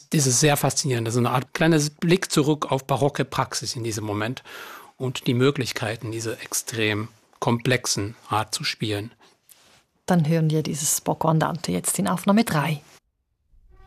Das ist sehr faszinierend. Das ist eine Art kleines Blick zurück auf barocke Praxis in diesem Moment und die Möglichkeiten, diese extrem komplexen Art zu spielen. Dann hören wir dieses Bocco Andante jetzt in Aufnahme 3.